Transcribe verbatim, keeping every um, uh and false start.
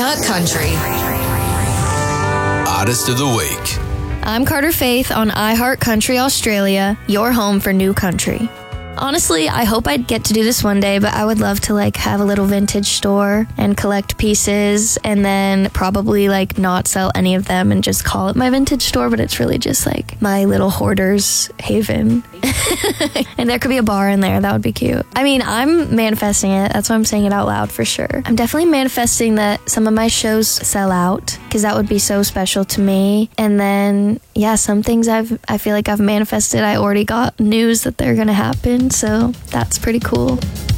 iHeart Country. Artist of the Week. I'm Carter Faith on iHeart Country Australia, your home for new country. Honestly, I hope I'd get to do this one day, but I would love to like have a little vintage store and collect pieces and then probably like not sell any of them and just call it my vintage store, but it's really just like my little hoarder's haven. And there could be a bar in there. That would be cute. I mean, I'm manifesting it. That's why I'm saying it out loud for sure. I'm definitely manifesting that some of my shows sell out because that would be so special to me. And then, yeah, some things I've, I feel like I've manifested. I already got news that they're going to happen. So that's pretty cool.